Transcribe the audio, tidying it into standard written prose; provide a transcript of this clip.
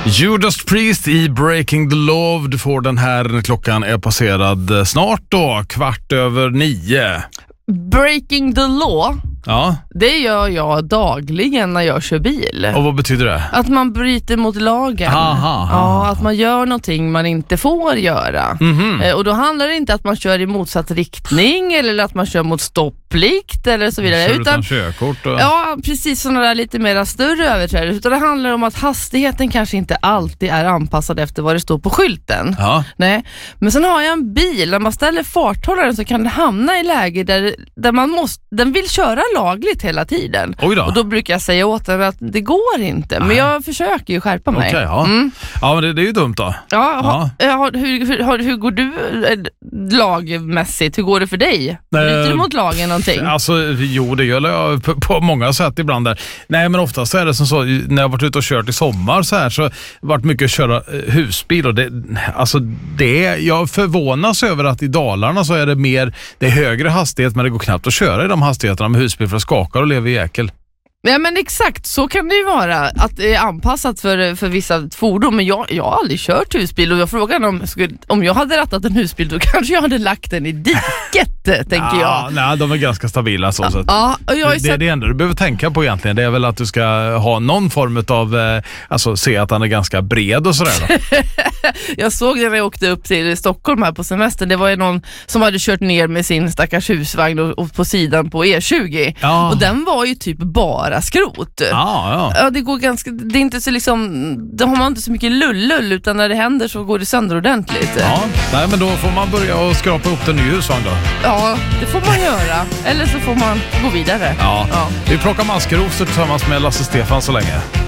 Judas Priest i Breaking the Law. Du får den här när klockan är passerad snart då, 8:15. Breaking the law, Ja. det gör jag dagligen när jag kör bil. Och vad betyder det? Att man bryter mot lagen. Ja, att man gör någonting man inte får göra. Och då handlar det inte att man kör i motsatt riktning eller att man kör mot stopplikt eller så vidare. Kör utan körkort och... Ja, precis, sådana där lite mer större överträdelser. Utan det handlar om att hastigheten kanske inte alltid är anpassad efter vad det står på skylten. Ja. Nej. Men sen har jag en bil, när man ställer farthållaren så kan det hamna i läge där den vill köra lagligt hela tiden. Oj då. Och då brukar jag säga åt den att det går inte. Men jag försöker ju skärpa mig. Okej, ja. Ja, men det är ju dumt då. Ja, hur går du lagmässigt? Hur går det för dig? Bryter du mot lagen någonting? Alltså, jo, det gör jag på många sätt ibland där. Nej, men oftast är det som så, när jag har varit ute och kört i sommar så här, så har det varit mycket att köra husbil och jag förvånas över att i Dalarna så är det är högre hastighet, men det går knappt att köra i de hastigheterna med husbil för att skakar och lever i jäkel. Ja, men exakt, så kan det ju vara att det är anpassat för vissa fordon, men jag har aldrig kört husbil och jag frågade om jag hade rattat en husbil då kanske jag hade lagt den i diket, tänker jag. Nej, de är ganska stabila så sätt. Ja, och det är det enda du behöver tänka på egentligen, det är väl att du ska ha någon form av, se att han är ganska bred och sådär då. Jag såg det när jag åkte upp till Stockholm här på semestern. Det var ju någon som hade kört ner med sin stackars husvagn och på sidan på E20. Ja. Och den var ju typ bara skrot. Ja, det går ganska, det är inte så då har man inte så mycket lull utan när det händer så går det sönder ordentligt. Ja, nej, men då får man börja och skrapa upp en ny husvagn då. Ja, det får man göra. Eller så får man gå vidare. Ja. Vi plockar maskrosor tillsammans med Lasse Stefan så länge.